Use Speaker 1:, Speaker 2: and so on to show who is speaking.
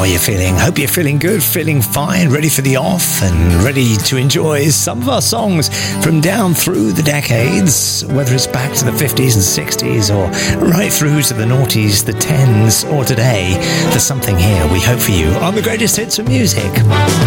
Speaker 1: are you feeling? Hope you're feeling good, feeling fine, ready for the off, and ready to enjoy some of our songs from down through the decades, whether it's back to the 50s and 60s or right through to the noughties, the 10s, or today. There's something here we hope for you on the greatest hits of music.